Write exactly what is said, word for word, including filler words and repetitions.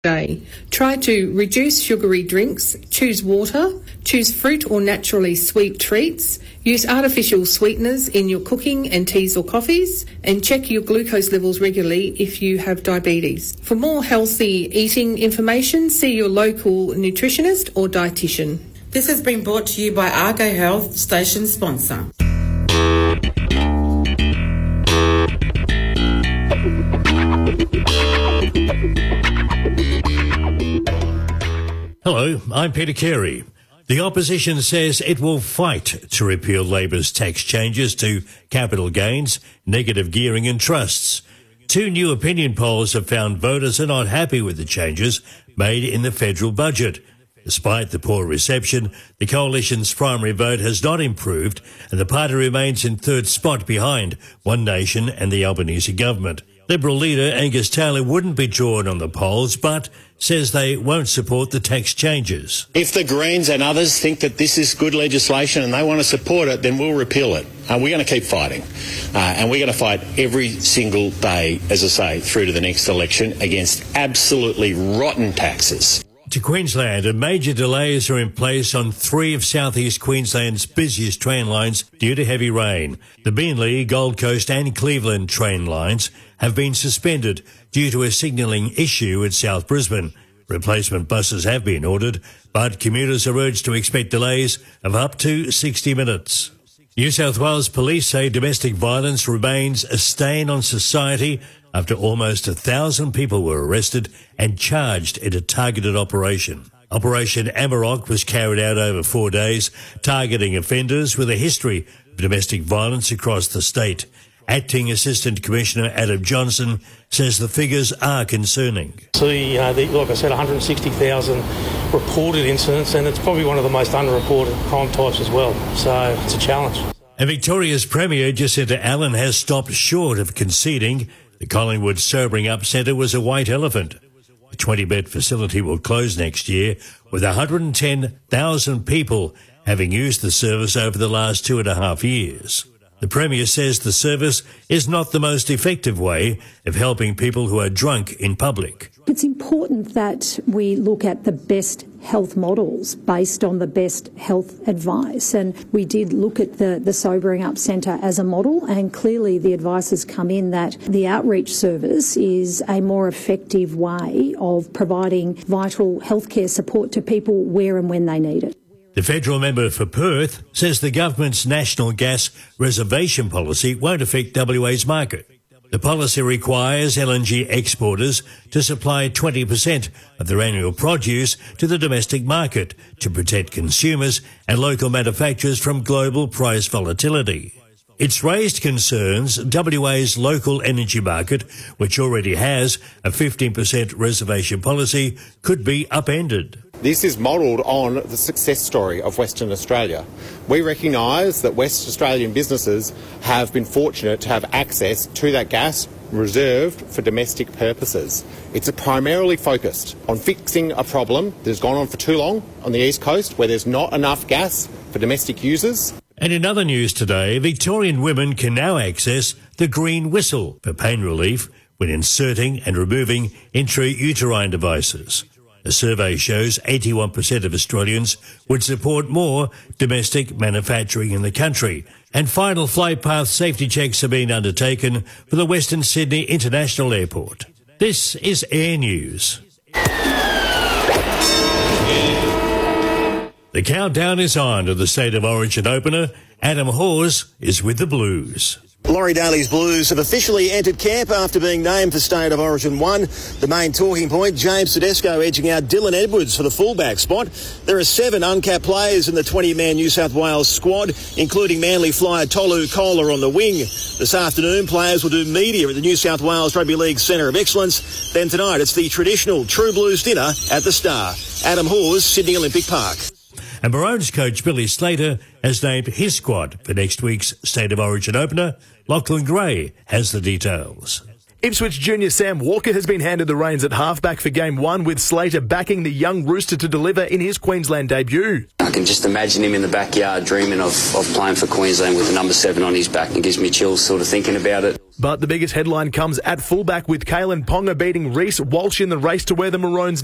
day. Try to reduce sugary drinks, choose water, choose fruit or naturally sweet treats, use artificial sweeteners in your cooking and teas or coffees, and check your glucose levels regularly if you have diabetes. For more healthy eating information, see your local nutritionist or dietitian. This has been brought to you by Argo Health, station sponsor. Hello, I'm Peter Carey. The opposition says it will fight to repeal Labor's tax changes to capital gains, negative gearing and trusts. Two new opinion polls have found voters are not happy with the changes made in the federal budget. Despite the poor reception, the coalition's primary vote has not improved and the party remains in third spot behind One Nation and the Albanese government. Liberal leader Angus Taylor wouldn't be drawn on the polls, but says they won't support the tax changes. If the Greens and others think that this is good legislation and they want to support it, then we'll repeal it. Uh, we're going to keep fighting. Uh, and we're going to fight every single day, as I say, through to the next election against absolutely rotten taxes. To Queensland, and major delays are in place on three of southeast Queensland's busiest train lines due to heavy rain. The Beenleigh, Gold Coast and Cleveland train lines have been suspended due to a signalling issue at South Brisbane. Replacement buses have been ordered, but commuters are urged to expect delays of up to sixty minutes. New South Wales police say domestic violence remains a stain on society after almost a thousand people were arrested and charged in a targeted operation. Operation Amarok was carried out over four days, targeting offenders with a history of domestic violence across the state. Acting Assistant Commissioner Adam Johnson says the figures are concerning. See, uh, the, like I said, one hundred sixty thousand reported incidents, and it's probably one of the most underreported crime types as well. So it's a challenge. And Victoria's Premier Jacinta Allen has stopped short of conceding the Collingwood Sobering Up Centre was a white elephant. The twenty-bed facility will close next year, with one hundred ten thousand people having used the service over the last two and a half years. The Premier says the service is not the most effective way of helping people who are drunk in public. It's important that we look at the best health models based on the best health advice. And we did look at the, the Sobering Up Centre as a model, and clearly the advice has come in that the outreach service is a more effective way of providing vital healthcare support to people where and when they need it. The federal member for Perth says the government's national gas reservation policy won't affect W A's market. The policy requires L N G exporters to supply twenty percent of their annual produce to the domestic market to protect consumers and local manufacturers from global price volatility. It's raised concerns W A's local energy market, which already has a fifteen percent reservation policy, could be upended. This is modelled on the success story of Western Australia. We recognise that West Australian businesses have been fortunate to have access to that gas reserved for domestic purposes. It's primarily focused on fixing a problem that has gone on for too long on the East Coast, where there's not enough gas for domestic users. And in other news today, Victorian women can now access the green whistle for pain relief when inserting and removing intrauterine devices. A survey shows eighty-one percent of Australians would support more domestic manufacturing in the country. And final flight path safety checks are being undertaken for the Western Sydney International Airport. This is Air News. The countdown is on to the State of Origin opener. Adam Hawes is with the Blues. Laurie Daly's Blues have officially entered camp after being named for State of Origin one. The main talking point, James Tedesco edging out Dylan Edwards for the fullback spot. There are seven uncapped players in the twenty-man New South Wales squad, including Manly flyer Tolu Kola on the wing. This afternoon, players will do media at the New South Wales Rugby League Centre of Excellence. Then tonight, it's the traditional True Blues dinner at the Star. Adam Hawes, Sydney Olympic Park. And Maroons coach Billy Slater has named his squad for next week's State of Origin opener. Lachlan Gray has the details. Ipswich junior Sam Walker has been handed the reins at halfback for game one, with Slater backing the young rooster to deliver in his Queensland debut. I can just imagine him in the backyard dreaming of, of playing for Queensland with the number seven on his back, and it gives me chills sort of thinking about it. But the biggest headline comes at fullback, with Kalen Ponga beating Reece Walsh in the race to wear the Maroons'